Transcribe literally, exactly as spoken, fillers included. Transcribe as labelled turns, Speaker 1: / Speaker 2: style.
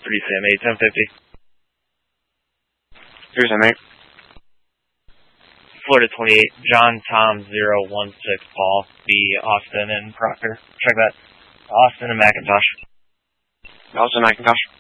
Speaker 1: three Sam eight, ten fifty.
Speaker 2: three Sam eight.
Speaker 1: Florida twenty-eight, John Tom zero one six Paul, B Austin and Proctor. Check that. Austin and McIntosh.
Speaker 2: Austin McIntosh.